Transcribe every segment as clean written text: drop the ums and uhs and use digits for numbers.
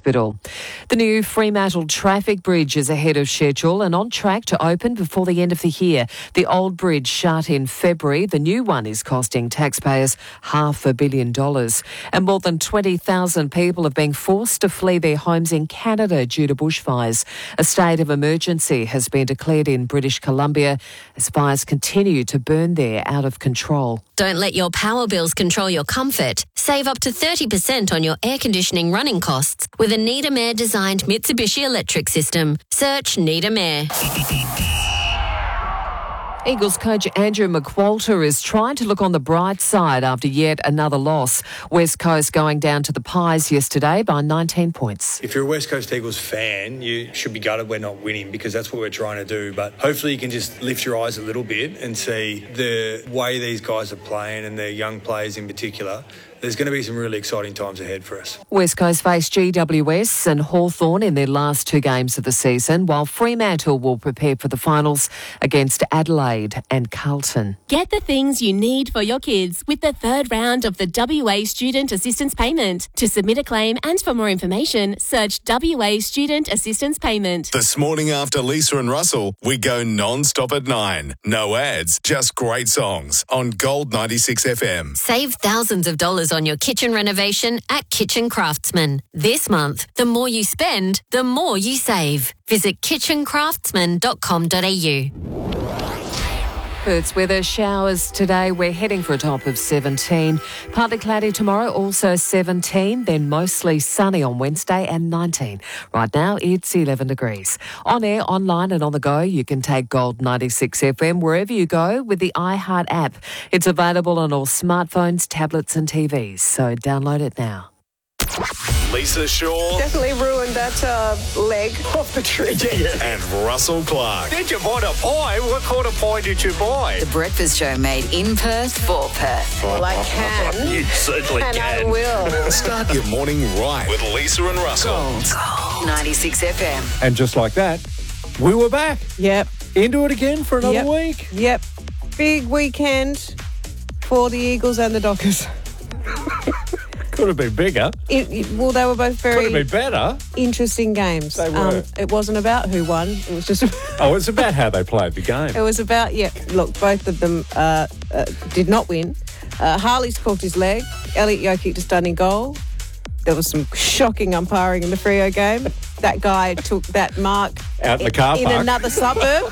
hospital. The new Fremantle traffic bridge is ahead of schedule and on track to open before the end of the year. The old bridge shut in February. The new one is costing taxpayers $500 million. And more than 20,000 people are being forced to flee their homes in Canada due to bushfires. A state of emergency has been declared in British Columbia as fires continue to burn there out of control. Don't let your power bills control your comfort. Save up to 30% on your air conditioning running costs with a Needham Air designed Mitsubishi electric system. Search Needham Air. Eagles coach Andrew McQualter is trying to look on the bright side after yet another loss. West Coast going down to the Pies yesterday by 19 points. If you're a West Coast Eagles fan, you should be gutted we're not winning because that's what we're trying to do. But hopefully you can just lift your eyes a little bit and see the way these guys are playing and their young players in particular. There's going to be some really exciting times ahead for us. West Coast face GWS and Hawthorn in their last two games of the season, while Fremantle will prepare for the finals against Adelaide and Carlton. Get the things you need for your kids with the third round of the WA Student Assistance Payment. To submit a claim and for more information, search WA Student Assistance Payment. This morning after Lisa and Russell, we go non-stop at 9. No ads, just great songs on Gold 96 FM. Save thousands of dollars on your kitchen renovation at Kitchen Craftsman. This month, the more you spend, the more you save. Visit kitchencraftsman.com.au. Perth's weather, showers today. We're heading for a top of 17. Partly cloudy tomorrow, also 17. Then mostly sunny on Wednesday and 19. Right now, it's 11 degrees. On air, online and on the go, you can take Gold 96 FM wherever you go with the iHeart app. It's available on all smartphones, tablets and TVs. So download it now. Lisa Shaw Definitely ruined that leg off the tree. and Russell Clark. Did you buy a pie? What kind of pie did you buy? The Breakfast Show made in Perth for Perth. Well, I can. You certainly And I can. will. Start your morning right with Lisa and Russell. Gold 96 FM. And just like that, we were back. Yep. Into it again for another Yep. week. Yep. Big weekend for the Eagles and the Dockers. Could have been bigger. Well, they were both Could very have been better. interesting games. They were. It wasn't about who won. It was just... Oh, it's about how they played the game. It was about, look, both of them did not win. Harley's corked his leg. Elliot Yeo kicked a stunning goal. There was some shocking umpiring in the Freo game. That guy took that mark Out in the car in park. another suburb.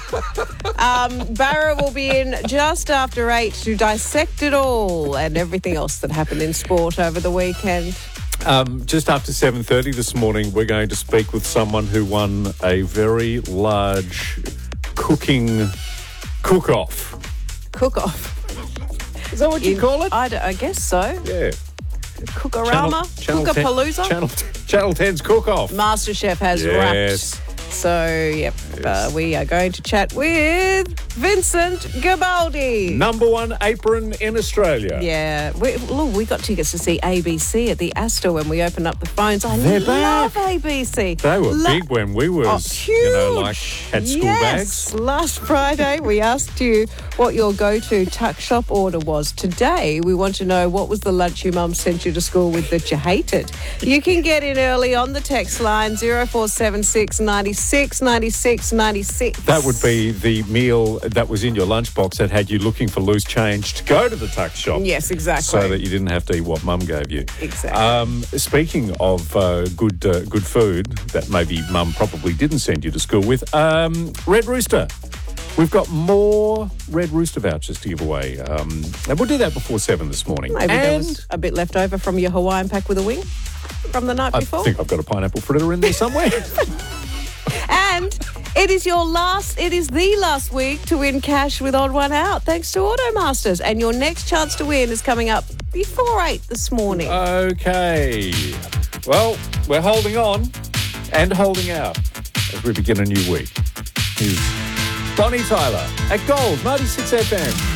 Barra will be in just after 8 to dissect it all and everything else that happened in sport over the weekend. Just after 7:30 this morning, we're going to speak with someone who won a very large cooking cook-off. Cook-off. Is that what you call it? I guess so. Yeah. Cookorama? Cookapalooza? Channel 10's cook-off. MasterChef has Yes. wrapped. So, we are going to chat with Vincent Gabaldi. Number one apron in Australia. Yeah, we got tickets to see ABC at the Astor when we opened up the phones. They're love back. ABC. They were big when we was, huge. had school bags. Last Friday we asked you what your go-to tuck shop order was. Today we want to know what was the lunch your mum sent you to school with that you hated. You can get in early on the text line 0476 96 96 96. That would be the meal that was in your lunchbox that had you looking for loose change to go to the tuck shop. Yes, exactly. So that you didn't have to eat what mum gave you. Exactly. Speaking of good food that maybe mum probably didn't send you to school with, Red Rooster. We've got more Red Rooster vouchers to give away. And we'll do that before 7 this morning. Maybe there was a bit left over from your Hawaiian pack with a wing from the night before. I think I've got a pineapple fritter in there somewhere. And it is the last week to win cash with Odd One Out, thanks to Automasters. And your next chance to win is coming up before 8 this morning. Okay. Well, we're holding on and holding out as we begin a new week. Here's Bonnie Tyler at Gold 96 FM.